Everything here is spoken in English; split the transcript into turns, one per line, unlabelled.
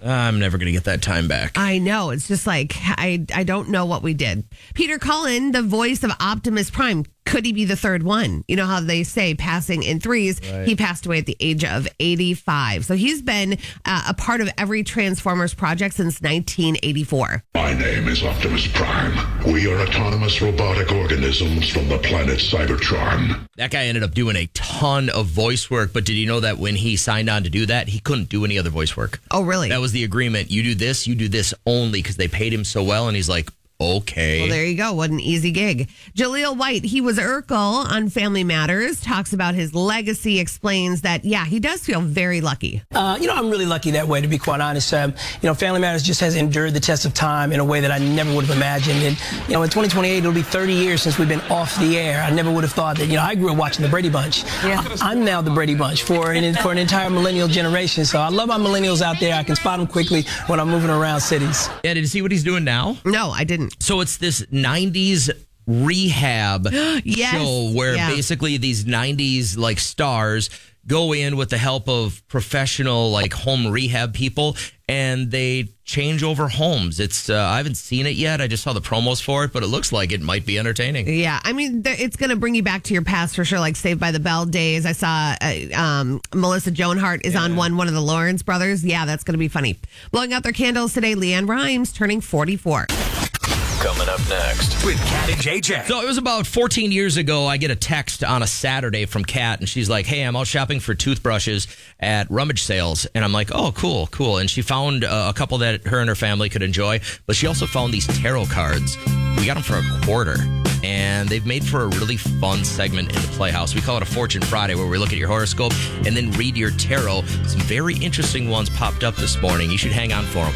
I'm never going to get that time back.
I know. It's just like, I don't know what we did. Peter Cullen, the voice of Optimus Prime, could he be the third one? You know how they say passing in threes. Right. He passed away at the age of 85. So he's been a part of every Transformers project since 1984.
My name is Optimus Prime. We are autonomous robotic organisms from the planet Cybertron.
That guy ended up doing a ton of voice work, but did you know that when he signed on to do that, he couldn't do any other voice work?
Oh, really?
That was the agreement. You do this only, because they paid him so well, and he's like, okay.
Well, there you go. What an easy gig. Jaleel White, he was Urkel on Family Matters, talks about his legacy, explains that, yeah, he does feel very lucky.
I'm really lucky that way, to be quite honest. Family Matters just has endured the test of time in a way that I never would have imagined. And, in 2028, it'll be 30 years since we've been off the air. I never would have thought that, I grew up watching the Brady Bunch. Yeah. I'm now the Brady Bunch for an entire millennial generation. So I love my millennials out there. I can spot them quickly when I'm moving around cities.
Yeah, did you see what he's doing now?
No, I didn't.
So it's this 90s rehab show where basically these 90s like stars go in with the help of professional like home rehab people, and they change over homes. It's I haven't seen it yet. I just saw the promos for it, but it looks like it might be entertaining.
Yeah, I mean, it's going to bring you back to your past for sure, like Saved by the Bell days. I saw Melissa Joan Hart is on one of the Lawrence brothers. Yeah, that's going to be funny. Blowing out their candles today, Leanne Rimes turning 44.
Coming up next with Kat and JJ.
So it was about 14 years ago. I get a text on a Saturday from Kat, and she's like, hey, I'm out shopping for toothbrushes at rummage sales. And I'm like, oh, cool. And she found a couple that her and her family could enjoy, but she also found these tarot cards. We got them for $25, and they've made for a really fun segment in the Playhouse. We call it a Fortune Friday, where we look at your horoscope and then read your tarot. Some very interesting ones popped up this morning. You should hang on for them.